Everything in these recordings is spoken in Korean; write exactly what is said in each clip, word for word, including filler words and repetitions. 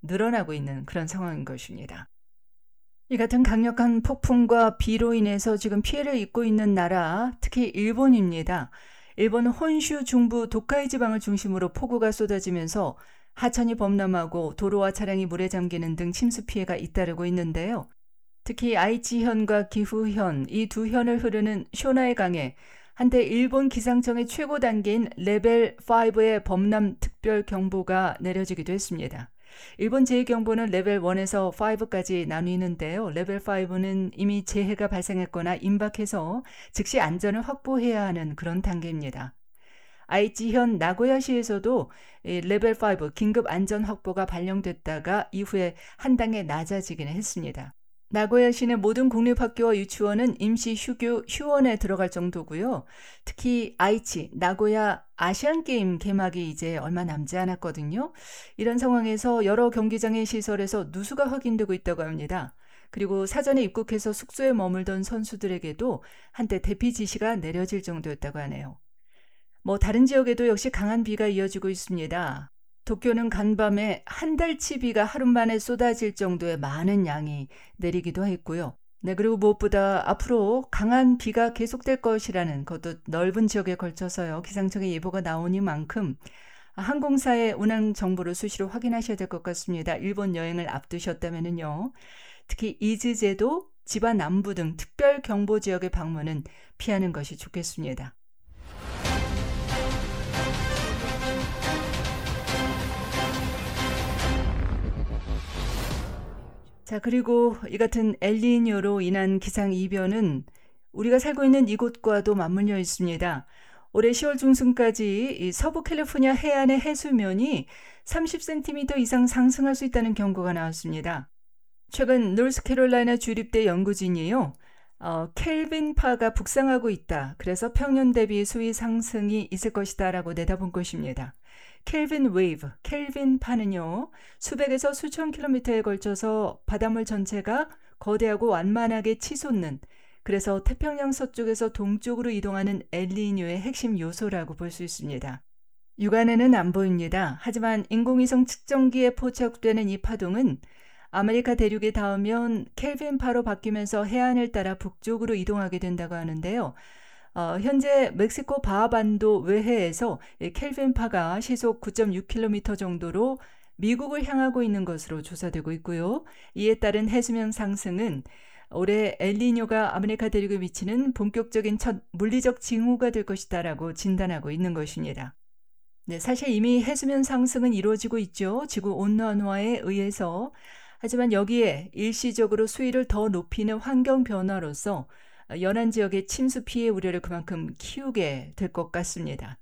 늘어나고 있는 그런 상황인 것입니다. 이 같은 강력한 폭풍과 비로 인해서 지금 피해를 입고 있는 나라, 특히 일본입니다. 일본은 혼슈 중부 도카이 지방을 중심으로 폭우가 쏟아지면서 하천이 범람하고 도로와 차량이 물에 잠기는 등 침수 피해가 잇따르고 있는데요. 특히 아이치현과 기후현, 이 두 현을 흐르는 쇼나이 강에 한때 일본 기상청의 최고 단계인 레벨 오의 범람 특별 경보가 내려지기도 했습니다. 일본 재해경보는 레벨 일에서 오까지 나뉘는데요. 레벨 오는 이미 재해가 발생했거나 임박해서 즉시 안전을 확보해야 하는 그런 단계입니다. 아이치현 나고야시에서도 레벨 오 긴급 안전 확보가 발령됐다가 이후에 한 단계 낮아지기는 했습니다. 나고야시내 모든 공립학교와 유치원은 임시 휴교 휴원에 들어갈 정도고요. 특히 아이치, 나고야 아시안게임 개막이 이제 얼마 남지 않았거든요. 이런 상황에서 여러 경기장의 시설에서 누수가 확인되고 있다고 합니다. 그리고 사전에 입국해서 숙소에 머물던 선수들에게도 한때 대피 지시가 내려질 정도였다고 하네요. 뭐 다른 지역에도 역시 강한 비가 이어지고 있습니다. 도쿄는 간밤에 한 달치 비가 하루 만에 쏟아질 정도의 많은 양이 내리기도 했고요. 네, 그리고 무엇보다 앞으로 강한 비가 계속될 것이라는 것도 넓은 지역에 걸쳐서요. 기상청의 예보가 나오니만큼 항공사의 운항 정보를 수시로 확인하셔야 될 것 같습니다. 일본 여행을 앞두셨다면요. 특히 이즈제도, 지바 남부 등 특별 경보 지역의 방문은 피하는 것이 좋겠습니다. 자, 그리고 이 같은 엘니뇨로 인한 기상이변은 우리가 살고 있는 이곳과도 맞물려 있습니다. 올해 시월 중순까지 이 서부 캘리포니아 해안의 해수면이 삼십 센티미터 이상 상승할 수 있다는 경고가 나왔습니다. 최근 노스캐롤라이나 주립대 연구진이요. 어, 켈빈파가 북상하고 있다. 그래서 평년 대비 수위 상승이 있을 것이다 라고 내다본 것입니다. 켈빈 웨이브, 켈빈파는요. 수백에서 수천 킬로미터에 걸쳐서 바닷물 전체가 거대하고 완만하게 치솟는, 그래서 태평양 서쪽에서 동쪽으로 이동하는 엘니뇨의 핵심 요소라고 볼 수 있습니다. 육안에는 안 보입니다. 하지만 인공위성 측정기에 포착되는 이 파동은 아메리카 대륙에 닿으면 켈빈파로 바뀌면서 해안을 따라 북쪽으로 이동하게 된다고 하는데요. 어, 현재 멕시코 바하반도 외해에서 켈빈파가 시속 구 점 육 킬로미터 정도로 미국을 향하고 있는 것으로 조사되고 있고요. 이에 따른 해수면 상승은 올해 엘니뇨가 아메리카 대륙에 미치는 본격적인 첫 물리적 징후가 될 것이다라고 진단하고 있는 것입니다. 네, 사실 이미 해수면 상승은 이루어지고 있죠. 지구 온난화에 의해서. 하지만 여기에 일시적으로 수위를 더 높이는 환경 변화로서 연안 지역의 침수 피해 우려를 그만큼 키우게 될 것 같습니다.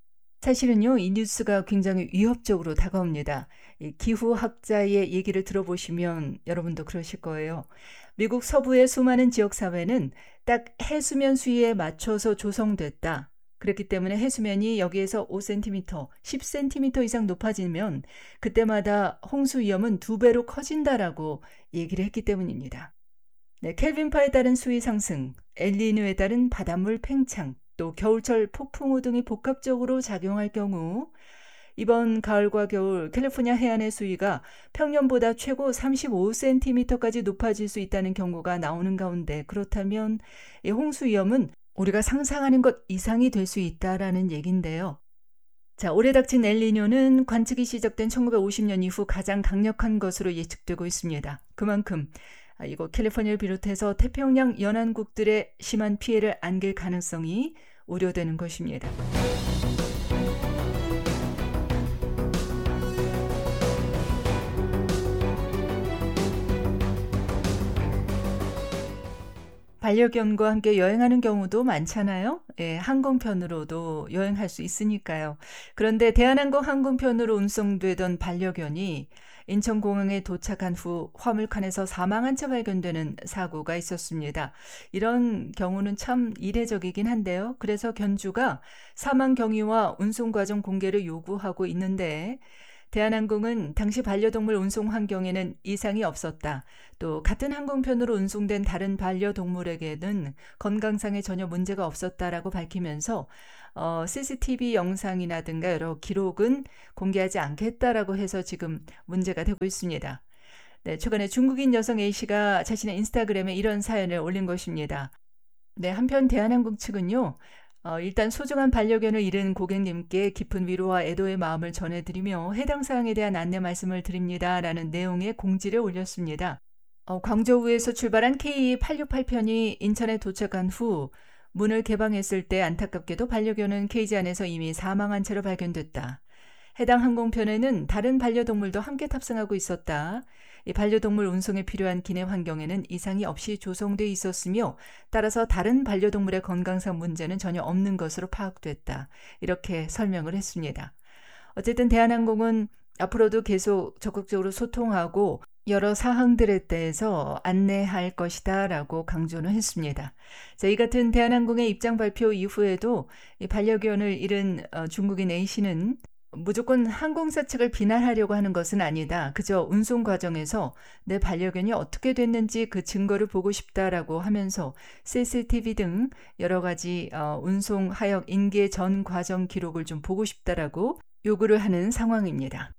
사실은요, 이 뉴스가 굉장히 위협적으로 다가옵니다. 이 기후학자의 얘기를 들어보시면 여러분도 그러실 거예요. 미국 서부의 수많은 지역사회는 딱 해수면 수위에 맞춰서 조성됐다. 그렇기 때문에 해수면이 여기에서 오 센티미터, 십 센티미터 이상 높아지면 그때마다 홍수 위험은 두 배로 커진다라고 얘기를 했기 때문입니다. 네, 켈빈파에 따른 수위 상승, 엘니뇨에 따른 바닷물 팽창, 또 겨울철 폭풍우 등이 복합적으로 작용할 경우 이번 가을과 겨울 캘리포니아 해안의 수위가 평년보다 최고 삼십오 센티미터까지 높아질 수 있다는 경고가 나오는 가운데, 그렇다면 이 홍수 위험은 우리가 상상하는 것 이상이 될 수 있다라는 얘기인데요. 자, 올해 닥친 엘니뇨는 관측이 시작된 천구백오십 년 이후 가장 강력한 것으로 예측되고 있습니다. 그만큼 이거 캘리포니아를 비롯해서 태평양 연안국들의 심한 피해를 안길 가능성이 우려되는 것입니다. 반려견과 함께 여행하는 경우도 많잖아요. 예, 항공편으로도 여행할 수 있으니까요. 그런데 대한항공 항공편으로 운송되던 반려견이 인천공항에 도착한 후 화물칸에서 사망한 채 발견되는 사고가 있었습니다. 이런 경우는 참 이례적이긴 한데요. 그래서 견주가 사망 경위와 운송 과정 공개를 요구하고 있는데, 대한항공은 당시 반려동물 운송 환경에는 이상이 없었다. 또 같은 항공편으로 운송된 다른 반려동물에게는 건강상에 전혀 문제가 없었다라고 밝히면서 어, 씨씨티비 영상이라든가 여러 기록은 공개하지 않겠다라고 해서 지금 문제가 되고 있습니다. 네, 최근에 중국인 여성 A씨가 자신의 인스타그램에 이런 사연을 올린 것입니다. 네, 한편 대한항공 측은요. 어, 일단 소중한 반려견을 잃은 고객님께 깊은 위로와 애도의 마음을 전해드리며 해당 사항에 대한 안내 말씀을 드립니다. 라는 내용의 공지를 올렸습니다. 어, 광저우에서 출발한 케이 팔백육십팔 편이 인천에 도착한 후 문을 개방했을 때 안타깝게도 반려견은 케이지 안에서 이미 사망한 채로 발견됐다. 해당 항공편에는 다른 반려동물도 함께 탑승하고 있었다. 이 반려동물 운송에 필요한 기내 환경에는 이상이 없이 조성돼 있었으며 따라서 다른 반려동물의 건강상 문제는 전혀 없는 것으로 파악됐다. 이렇게 설명을 했습니다. 어쨌든 대한항공은 앞으로도 계속 적극적으로 소통하고 여러 사항들에 대해서 안내할 것이다 라고 강조는 했습니다. 자, 이 같은 대한항공의 입장 발표 이후에도 이 반려견을 잃은 중국인 A씨는 무조건 항공사 측을 비난하려고 하는 것은 아니다. 그저 운송 과정에서 내 반려견이 어떻게 됐는지 그 증거를 보고 싶다라고 하면서 씨씨티비 등 여러 가지 어, 운송 하역 인계 전 과정 기록을 좀 보고 싶다라고 요구를 하는 상황입니다.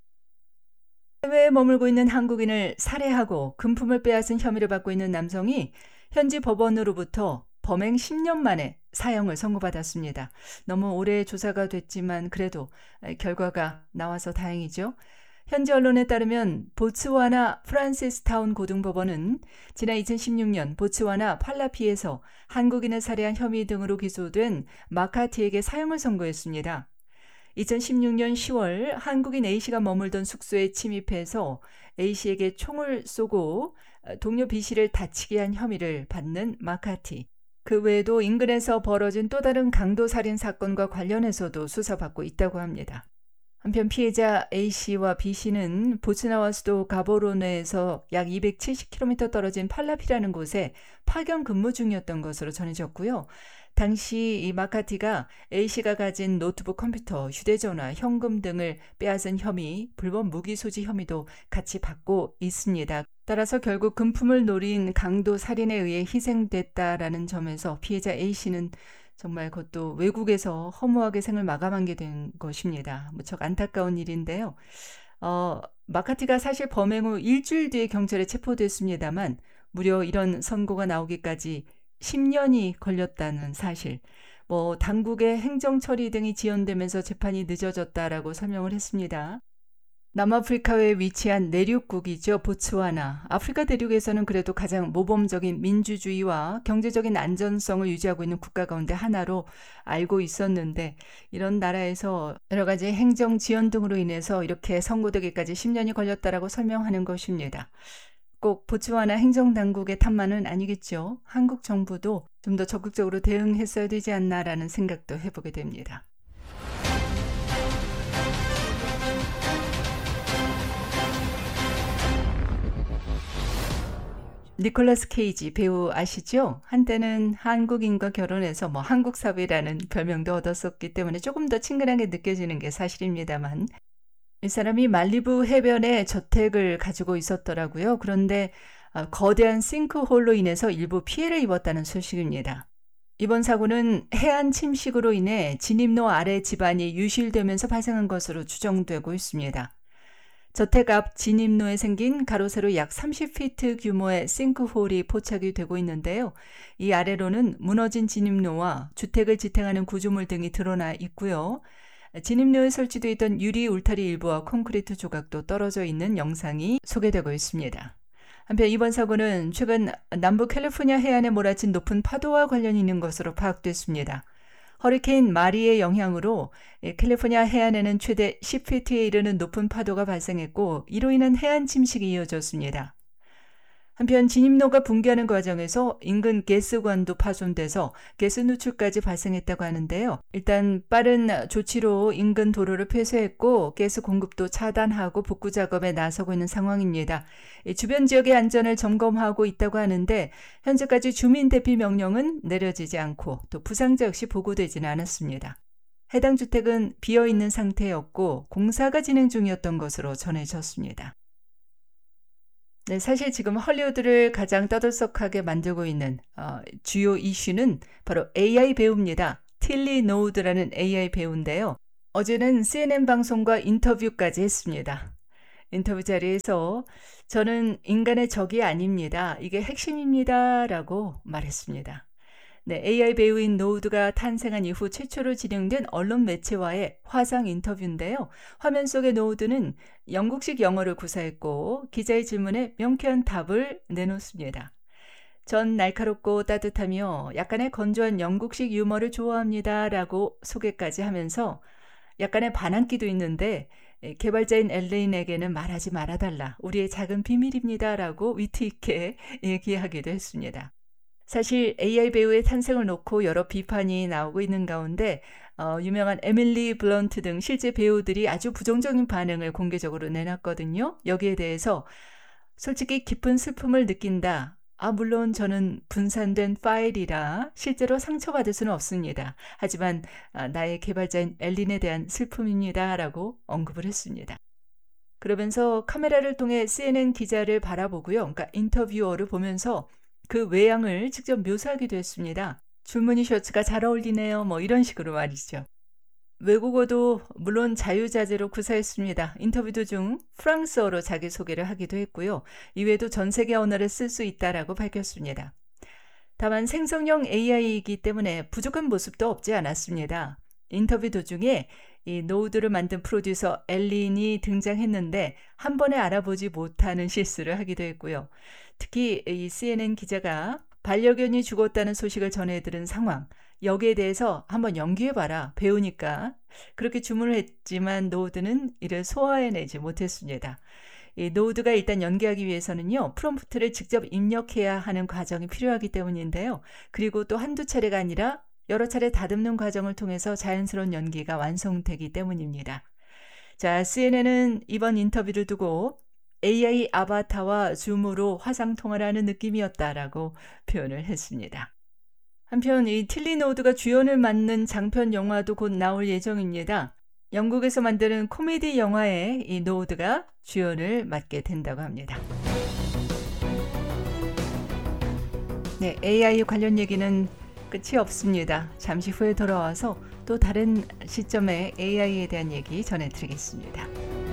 해외에 머물고 있는 한국인을 살해하고 금품을 빼앗은 혐의를 받고 있는 남성이 현지 법원으로부터 범행 십 년 만에 사형을 선고받았습니다. 너무 오래 조사가 됐지만 그래도 결과가 나와서 다행이죠. 현지 언론에 따르면 보츠와나 프란시스타운 고등법원은 지난 이천십육 년 보츠와나 팔라피에서 한국인을 살해한 혐의 등으로 기소된 마카티에게 사형을 선고했습니다. 이천십육 년 시월 한국인 A씨가 머물던 숙소에 침입해서 A씨에게 총을 쏘고 동료 B씨를 다치게 한 혐의를 받는 마카티. 그 외에도 인근에서 벌어진 또 다른 강도살인 사건과 관련해서도 수사받고 있다고 합니다. 한편 피해자 A씨와 B씨는 보츠나와 수도 가보로네에서 약 이백칠십 킬로미터 떨어진 팔라피라는 곳에 파견 근무 중이었던 것으로 전해졌고요. 당시 이 마카티가 A씨가 가진 노트북 컴퓨터, 휴대전화, 현금 등을 빼앗은 혐의, 불법 무기 소지 혐의도 같이 받고 있습니다. 따라서 결국 금품을 노린 강도 살인에 의해 희생됐다라는 점에서 피해자 A씨는 정말 그것도 외국에서 허무하게 생을 마감한 게 된 것입니다. 무척 안타까운 일인데요. 어, 마카티가 사실 범행 후 일주일 뒤에 경찰에 체포됐습니다만 무려 이런 선고가 나오기까지 십 년이 걸렸다는 사실. 뭐 당국의 행정 처리 등이 지연되면서 재판이 늦어졌다라고 설명을 했습니다. 남아프리카에 위치한 내륙국이죠. 보츠와나. 아프리카 대륙에서는 그래도 가장 모범적인 민주주의와 경제적인 안전성을 유지하고 있는 국가 가운데 하나로 알고 있었는데 이런 나라에서 여러 가지 행정 지연 등으로 인해서 이렇게 선고되기까지 십 년이 걸렸다라고 설명하는 것입니다. 꼭 보츠와나 행정당국의 탓만은 아니겠죠. 한국 정부도 좀 더 적극적으로 대응했어야 되지 않나라는 생각도 해보게 됩니다. 니콜라스 케이지 배우 아시죠? 한때는 한국인과 결혼해서 뭐 한국 사위라는 별명도 얻었었기 때문에 조금 더 친근하게 느껴지는 게 사실입니다만 이 사람이 말리부 해변에 저택을 가지고 있었더라고요. 그런데 거대한 싱크홀로 인해서 일부 피해를 입었다는 소식입니다. 이번 사고는 해안 침식으로 인해 진입로 아래 지반이 유실되면서 발생한 것으로 추정되고 있습니다. 저택 앞 진입로에 생긴 가로 세로 약 삼십 피트 규모의 싱크홀이 포착이 되고 있는데요. 이 아래로는 무너진 진입로와 주택을 지탱하는 구조물 등이 드러나 있고요. 진입로에 설치되어 있던 유리 울타리 일부와 콘크리트 조각도 떨어져 있는 영상이 소개되고 있습니다. 한편 이번 사고는 최근 남부 캘리포니아 해안에 몰아친 높은 파도와 관련이 있는 것으로 파악됐습니다. 허리케인 마리의 영향으로 캘리포니아 해안에는 최대 십 피트에 이르는 높은 파도가 발생했고 이로 인한 해안 침식이 이어졌습니다. 한편 진입로가 붕괴하는 과정에서 인근 가스관도 파손돼서 가스 누출까지 발생했다고 하는데요. 일단 빠른 조치로 인근 도로를 폐쇄했고 가스 공급도 차단하고 복구 작업에 나서고 있는 상황입니다. 주변 지역의 안전을 점검하고 있다고 하는데 현재까지 주민 대피 명령은 내려지지 않고 또 부상자 역시 보고되지는 않았습니다. 해당 주택은 비어있는 상태였고 공사가 진행 중이었던 것으로 전해졌습니다. 네, 사실 지금 헐리우드를 가장 떠들썩하게 만들고 있는 어, 주요 이슈는 바로 에이아이 배우입니다. 틸리 노우드라는 에이아이 배우인데요. 어제는 씨엔엔 방송과 인터뷰까지 했습니다. 인터뷰 자리에서 저는 인간의 적이 아닙니다. 이게 핵심입니다. 라고 말했습니다. 네, 에이아이 배우인 노우드가 탄생한 이후 최초로 진행된 언론 매체와의 화상 인터뷰인데요. 화면 속의 노우드는 영국식 영어를 구사했고 기자의 질문에 명쾌한 답을 내놓습니다. 전 날카롭고 따뜻하며 약간의 건조한 영국식 유머를 좋아합니다. 라고 소개까지 하면서 약간의 반항기도 있는데 개발자인 엘레인에게는 말하지 말아달라. 우리의 작은 비밀입니다. 라고 위트 있게 얘기하기도 했습니다. 사실 에이아이 배우의 탄생을 놓고 여러 비판이 나오고 있는 가운데 어, 유명한 에밀리 블런트 등 실제 배우들이 아주 부정적인 반응을 공개적으로 내놨거든요. 여기에 대해서 솔직히 깊은 슬픔을 느낀다. 아, 물론 저는 분산된 파일이라 실제로 상처받을 수는 없습니다. 하지만 아, 나의 개발자인 엘린에 대한 슬픔입니다. 라고 언급을 했습니다. 그러면서 카메라를 통해 씨엔엔 기자를 바라보고요. 그러니까 인터뷰어를 보면서 그 외양을 직접 묘사하기도 했습니다. 줄무늬 셔츠가 잘 어울리네요. 뭐 이런 식으로 말이죠. 외국어도 물론 자유자재로 구사했습니다. 인터뷰 도중 프랑스어로 자기소개를 하기도 했고요. 이외에도 전 세계 언어를 쓸 수 있다라고 밝혔습니다. 다만 생성형 에이아이이기 때문에 부족한 모습도 없지 않았습니다. 인터뷰 도중에 이 노우드를 만든 프로듀서 엘린이 등장했는데 한 번에 알아보지 못하는 실수를 하기도 했고요. 특히 이 씨엔엔 기자가 반려견이 죽었다는 소식을 전해들은 상황, 여기에 대해서 한번 연기해봐라, 배우니까 그렇게 주문을 했지만 노우드는 이를 소화해내지 못했습니다. 이 노우드가 일단 연기하기 위해서는요, 프롬프트를 직접 입력해야 하는 과정이 필요하기 때문인데요. 그리고 또 한두 차례가 아니라 여러 차례 다듬는 과정을 통해서 자연스러운 연기가 완성되기 때문입니다. 자, 씨엔엔은 이번 인터뷰를 두고 에이아이 아바타와 줌으로 화상통화를 하는 느낌이었다라고 표현을 했습니다. 한편 이 틸리 노우드가 주연을 맡는 장편 영화도 곧 나올 예정입니다. 영국에서 만드는 코미디 영화에 이 노우드가 주연을 맡게 된다고 합니다. 네, 에이아이 관련 얘기는 끝이 없습니다. 잠시 후에 돌아와서 또 다른 시점에 에이아이에 대한 얘기 전해드리겠습니다.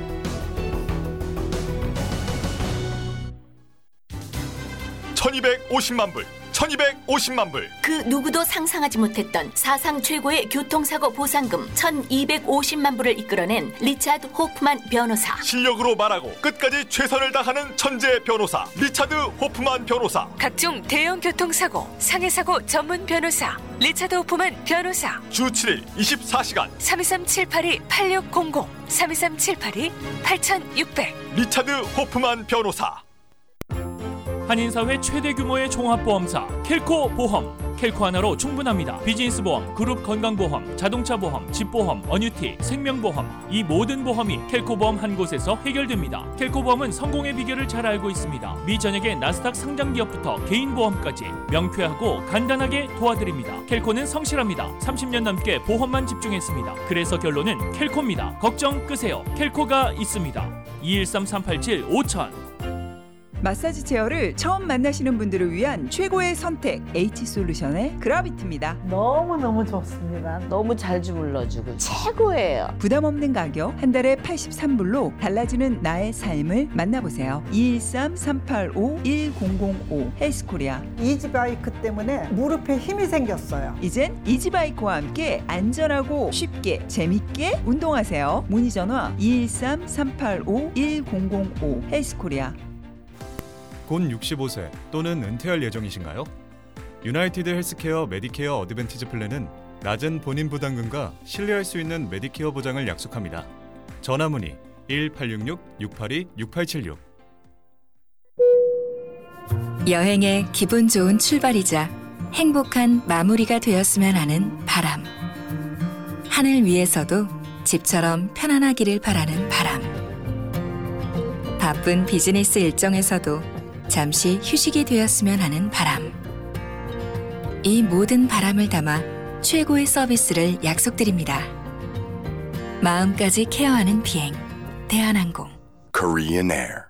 천이백오십만 불, 천이백오십만 불. 그 누구도 상상하지 못했던 사상 최고의 교통사고 보상금 천이백오십만 불을 이끌어낸 리차드 호프만 변호사. 실력으로 말하고 끝까지 최선을 다하는 천재 변호사 리차드 호프만 변호사. 각종 대형 교통사고, 상해사고 전문 변호사 리차드 호프만 변호사. 주 칠 일 이십사 시간 삼이삼 칠팔이 팔육공공 삼이삼 칠팔이 팔육공공. 리차드 호프만 변호사. 한인사회 최대 규모의 종합보험사 켈코 보험. 켈코 하나로 충분합니다. 비즈니스 보험, 그룹 건강보험, 자동차 보험, 집보험, 어뉴티, 생명보험, 이 모든 보험이 켈코 보험 한 곳에서 해결됩니다. 켈코 보험은 성공의 비결을 잘 알고 있습니다. 미 전역의 나스닥 상장 기업부터 개인 보험까지 명쾌하고 간단하게 도와드립니다. 켈코는 성실합니다. 삼십 년 넘게 보험만 집중했습니다. 그래서 결론은 켈코입니다. 걱정 끄세요. 켈코가 있습니다. 이일삼 삼팔칠 오천. 마사지 체어를 처음 만나시는 분들을 위한 최고의 선택, H솔루션의 그라비트입니다. 너무너무 좋습니다. 너무 잘 주물러주고 최고예요. 부담 없는 가격, 한 달에 팔십삼 불로 달라지는 나의 삶을 만나보세요. 이일삼 삼팔오 일공공오 헬스코리아. 이지바이크 때문에 무릎에 힘이 생겼어요. 이젠 이지바이크와 함께 안전하고 쉽게 재밌게 운동하세요. 문의 전화 이일삼 삼팔오 일공공오 헬스코리아. 곧 육십오 세 또는 은퇴할 예정이신가요? 유나이티드 헬스케어 메디케어 어드밴티지 플랜은 낮은 본인 부담금과 신뢰할 수 있는 메디케어 보장을 약속합니다. 전화 문의 일 팔육육 육팔이 육팔칠육. 여행의 기분 좋은 출발이자 행복한 마무리가 되었으면 하는 바람. 하늘 위에서도 집처럼 편안하기를 바라는 바람. 바쁜 비즈니스 일정에서도 잠시 휴식이 되었으면 하는 바람. 이 모든 바람을 담아 최고의 서비스를 약속드립니다. 마음까지 케어하는 비행. 대한항공. Korean Air.